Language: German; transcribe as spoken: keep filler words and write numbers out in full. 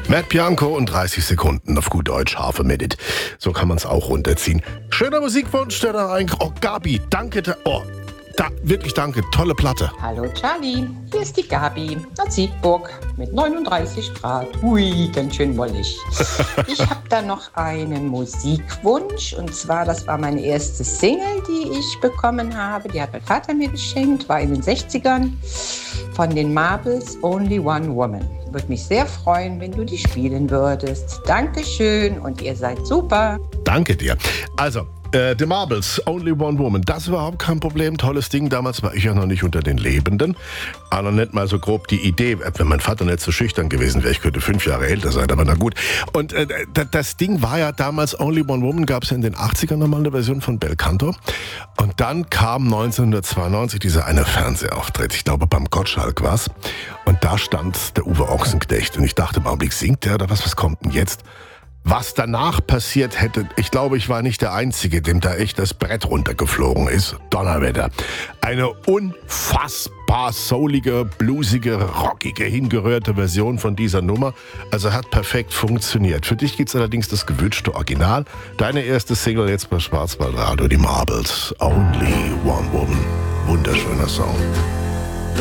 Matt Bianco und dreißig Sekunden auf gut Deutsch Half a Minute. So kann man es auch runterziehen. Schöner Musikwunsch, der da rein... Oh, Gabi, danke. Da, oh, da, wirklich danke. Tolle Platte. Hallo Charlie, hier ist die Gabi aus Siegburg mit neununddreißig Grad. Ui, ganz schön wollig. Ich habe da noch einen Musikwunsch und zwar, das war meine erste Single, die ich bekommen habe. Die hat mein Vater mir geschenkt, war in den sechzigern von den Marbles, Only One Woman. Würde mich sehr freuen, wenn du die spielen würdest. Dankeschön und ihr seid super. Danke dir. Also, äh, The Marbles, Only One Woman, das ist überhaupt kein Problem. Tolles Ding. Damals war ich ja noch nicht unter den Lebenden. Aber nicht mal so grob die Idee, wenn mein Vater nicht so schüchtern gewesen wäre, ich könnte fünf Jahre älter sein, aber na gut. Und äh, das Ding war ja damals, Only One Woman, gab es ja in den achtzigern nochmal eine Version von Bel Canto. Und dann kam neunzehnhundertzweiundneunzig dieser eine Fernsehauftritt, ich glaube beim Gottschalk war's. Und da stand der Uwe Ochsenknecht und ich dachte im Augenblick, singt der oder was, was kommt denn jetzt? Was danach passiert hätte, ich glaube, ich war nicht der Einzige, dem da echt das Brett runtergeflogen ist. Donnerwetter. Eine unfassbar soulige, bluesige, rockige, hingerührte Version von dieser Nummer. Also hat perfekt funktioniert. Für dich gibt's allerdings das gewünschte Original. Deine erste Single jetzt bei Schwarzwaldradio, die Marbles. Only One Woman. Wunderschöner Song.